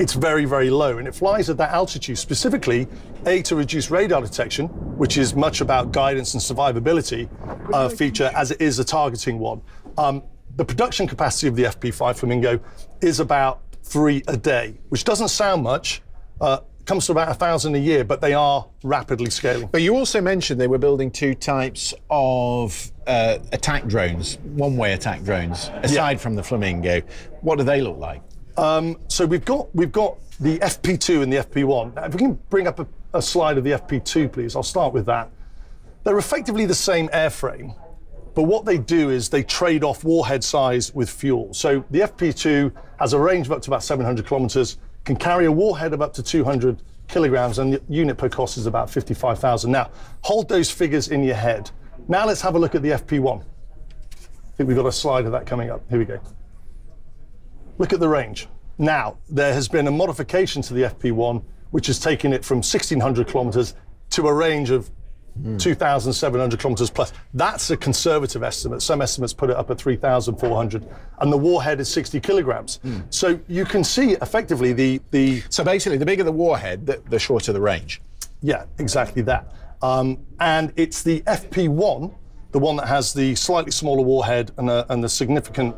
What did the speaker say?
it's very, very low. And it flies at that altitude specifically, A, to reduce radar detection, which is much about guidance and survivability feature as it is a targeting one. The production capacity of the FP5 Flamingo is about 3 a day, which doesn't sound much. Comes to about 1,000 a year, but they are rapidly scaling. But you also mentioned they were building 2 types of attack drones, one-way attack drones, aside from the Flamingo. What do they look like? So we've got the FP2 and the FP1. Now, if we can bring up a slide of the FP2, please, I'll start with that. They're effectively the same airframe, but what they do is they trade off warhead size with fuel. So the FP2 has a range of up to about 700 kilometers, can carry a warhead of up to 200 kilograms, and the unit per cost is about 55,000. Now, hold those figures in your head. Now let's have a look at the FP1. I think we've got a slide of that coming up. Here we go. Look at the range. Now, there has been a modification to the FP1, which has taken it from 1,600 kilometers to a range of 2,700 kilometers plus. That's a conservative estimate. Some estimates put it up at 3,400, and the warhead is 60 kilograms. So you can see effectively the. So basically, the bigger the warhead, the shorter the range. Yeah, exactly that. And it's the FP1, the one that has the slightly smaller warhead and the significant